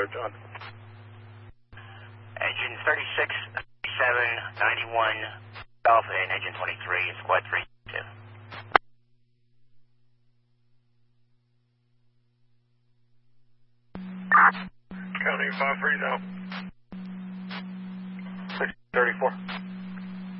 there, John. Engine 36, 37, 91, Alpha, and engine 23, and squad 32. County 530. 634.